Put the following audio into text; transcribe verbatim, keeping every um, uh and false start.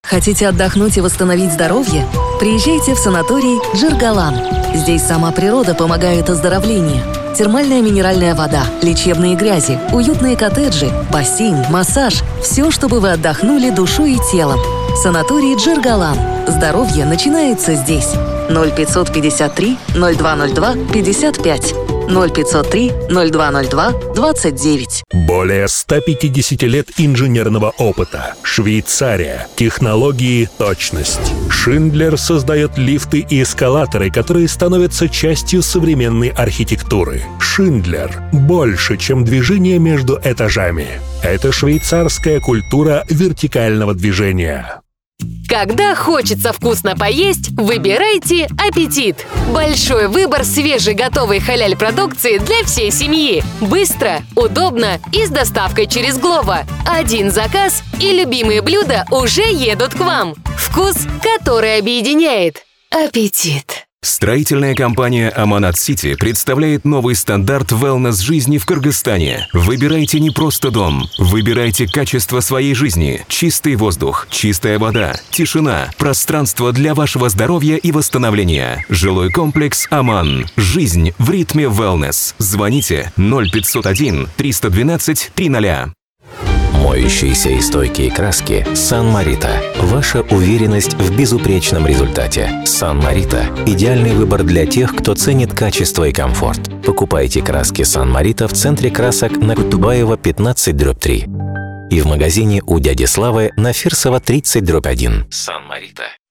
Хотите отдохнуть и восстановить здоровье? Приезжайте в санаторий Джергалан. Здесь сама природа помогает оздоровлению. Термальная минеральная вода, лечебные грязи, уютные коттеджи, бассейн, массаж – все, чтобы вы отдохнули душой и телом. Санаторий Джергалан. Здоровье начинается здесь. ноль пятьсот пятьдесят три ноль два ноль два пятьдесят пять. ноль пятьсот три ноль два ноль два двадцать девять. Более ста пятидесяти лет инженерного опыта. Швейцария. Технологии, точность. Шиндлер создает лифты и эскалаторы, которые становятся частью современной архитектуры. Шиндлер. Больше, чем движение между этажами. Это швейцарская культура вертикального движения. Когда хочется вкусно поесть, выбирайте «Аппетит». Большой выбор свежей готовой халяль-продукции для всей семьи. Быстро, удобно и с доставкой через Глова. Один заказ, и любимые блюда уже едут к вам. Вкус, который объединяет. «Аппетит». Строительная компания «Аманат Сити» представляет новый стандарт wellness-жизни в Кыргызстане. Выбирайте не просто дом, выбирайте качество своей жизни. Чистый воздух, чистая вода, тишина, пространство для вашего здоровья и восстановления. Жилой комплекс «Аман». Жизнь в ритме wellness. Звоните ноль пятьсот один триста двенадцать триста. Моющиеся и стойкие краски «Сан-Марита». Ваша уверенность в безупречном результате. «Сан-Марита» – идеальный выбор для тех, кто ценит качество и комфорт. Покупайте краски «Сан-Марита» в центре красок на Кутубаева пятнадцать дробь три и в магазине у дяди Славы на Фирсова тридцать дробь один. «Сан-Марита».